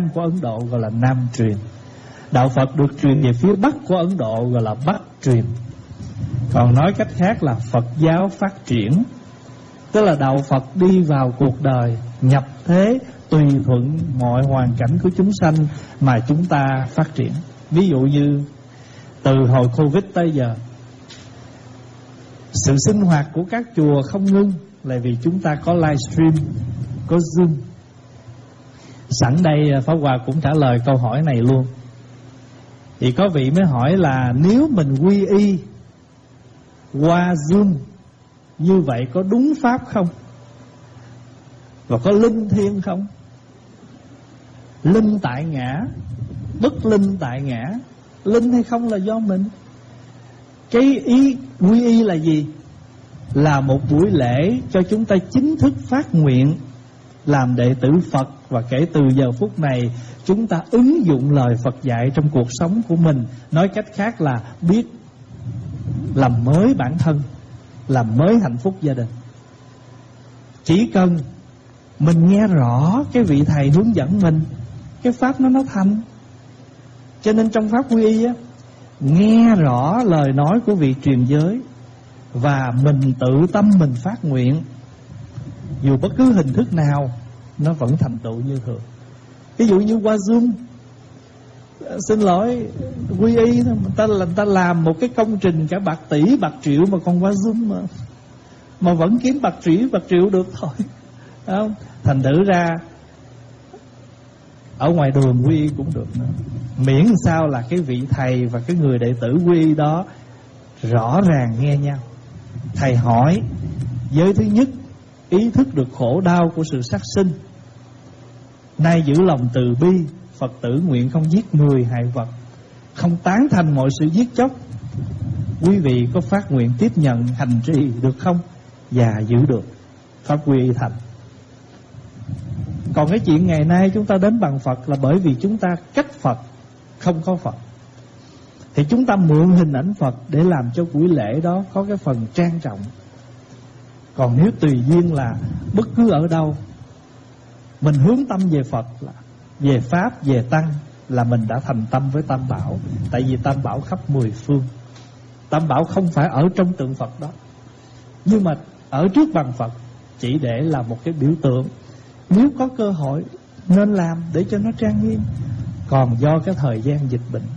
Nam của Ấn Độ gọi là Nam truyền. Đạo Phật được truyền về phía Bắc của Ấn Độ gọi là Bắc truyền. Còn nói cách khác là Phật giáo phát triển, tức là đạo Phật đi vào cuộc đời, nhập thế tùy thuận mọi hoàn cảnh của chúng sanh mà chúng ta phát triển. Ví dụ như từ hồi Covid tới giờ, sự sinh hoạt của các chùa không ngưng là vì chúng ta có livestream, có Zoom. Sẵn đây Pháp Hòa cũng trả lời câu hỏi này luôn. Thì có vị mới hỏi là nếu mình quy y qua Zoom như vậy có đúng pháp không? Và có linh thiêng không? Linh tại ngã, bất linh tại ngã. Linh hay không là do mình. Cái ý quy y là gì? Là một buổi lễ cho chúng ta chính thức phát nguyện làm đệ tử Phật. Và kể từ giờ phút này chúng ta ứng dụng lời Phật dạy trong cuộc sống của mình. Nói cách khác là biết làm mới bản thân, làm mới hạnh phúc gia đình. Chỉ cần mình nghe rõ cái vị thầy hướng dẫn mình, cái pháp nó thành. Cho nên trong pháp quy y á, nghe rõ lời nói của vị truyền giới và mình tự tâm mình phát nguyện, dù bất cứ hình thức nào nó vẫn thành tựu như thường. Ví dụ như qua Zoom, xin lỗi, quy y người ta làm một cái công trình cả bạc tỷ bạc triệu mà còn qua Zoom mà vẫn kiếm bạc triệu được thôi, không? Thành thử ra ở ngoài đường quy y cũng được nữa. Miễn sao là cái vị thầy và cái người đệ tử quy y đó rõ ràng nghe nhau. Thầy hỏi giới thứ nhất ý thức được khổ đau của sự sát sinh, nay giữ lòng từ bi, Phật tử nguyện không giết người hại vật, không tán thành mọi sự giết chóc. Quý vị có phát nguyện tiếp nhận hành trì được không? Và giữ được. Pháp quy y thành. Còn cái chuyện ngày nay chúng ta đến bằng Phật là bởi vì chúng ta cách Phật, không có Phật. Thì chúng ta mượn hình ảnh Phật để làm cho buổi lễ đó có cái phần trang trọng. Còn nếu tùy duyên là bất cứ ở đâu mình hướng tâm về Phật, là về Pháp, về Tăng, là mình đã thành tâm với Tam Bảo. Tại vì Tam Bảo khắp mười phương. Tam Bảo không phải ở trong tượng Phật đó, nhưng mà ở trước bằng Phật, chỉ để là một cái biểu tượng. Nếu có cơ hội nên làm để cho nó trang nghiêm. Còn do cái thời gian dịch bệnh,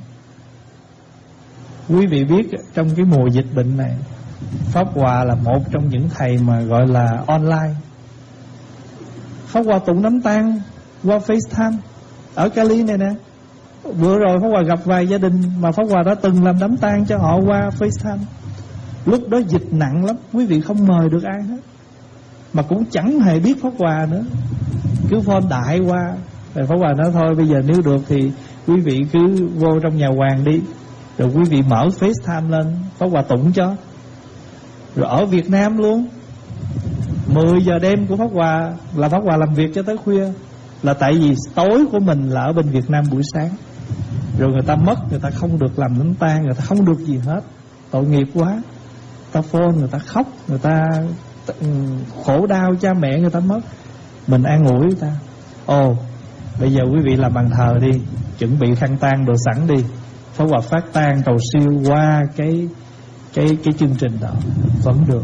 quý vị biết trong cái mùa dịch bệnh này, Pháp Hòa là một trong những thầy mà gọi là online. Pháp Hòa tụng đám tang qua FaceTime ở Cali này nè. Bữa rồi Pháp Hòa gặp vài gia đình mà Pháp Hòa đã từng làm đám tang cho họ qua FaceTime. Lúc đó dịch nặng lắm, quý vị không mời được ai hết, mà cũng chẳng hề biết Pháp Hòa nữa, cứ phone đại qua. Rồi Pháp Hòa nói thôi bây giờ nếu được thì quý vị cứ vô trong nhà hoàng đi, rồi quý vị mở FaceTime lên, Pháp Hòa tụng cho. Rồi ở Việt Nam luôn, 10 giờ đêm của Pháp Hòa là Pháp Hòa làm việc cho tới khuya. Là tại vì tối của mình là ở bên Việt Nam buổi sáng. Rồi người ta mất, người ta không được làm đám tang, người ta không được gì hết, tội nghiệp quá. Ta phone người ta khóc, người ta khổ đau, cha mẹ người ta mất, mình an ủi người ta. Ồ, bây giờ quý vị làm bàn thờ đi, chuẩn bị khăn tang đồ sẵn đi. Pháp Hòa phát tang cầu siêu qua cái chương trình đó vẫn được.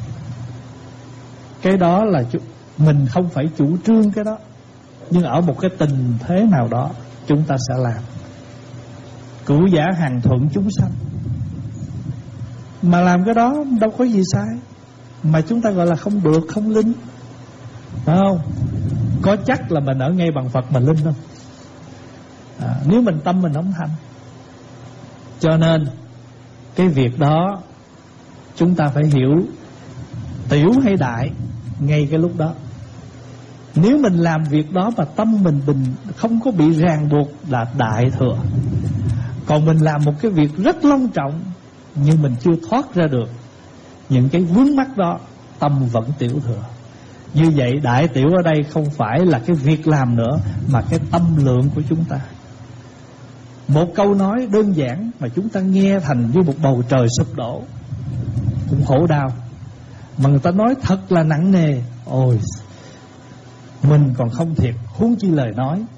Cái đó là mình không phải chủ trương cái đó, nhưng ở một cái tình thế nào đó chúng ta sẽ làm. Cửu giả hàng thuận chúng sanh, mà làm cái đó đâu có gì sai. Mà chúng ta gọi là không được, không linh, phải không? Có chắc là mình ở ngay bằng Phật mà linh không? Nếu mình tâm mình không thành. Cho nên cái việc đó chúng ta phải hiểu tiểu hay đại ngay cái lúc đó. Nếu mình làm việc đó mà tâm mình bình, không có bị ràng buộc là đại thừa. Còn mình làm một cái việc rất long trọng nhưng mình chưa thoát ra được những cái vướng mắc đó, tâm vẫn tiểu thừa. Như vậy đại tiểu ở đây không phải là cái việc làm nữa, mà cái tâm lượng của chúng ta. Một câu nói đơn giản mà chúng ta nghe thành như một bầu trời sụp đổ, cũng khổ đau. Mà người ta nói thật là nặng nề, ôi mình còn không thiệt, huống chi lời nói.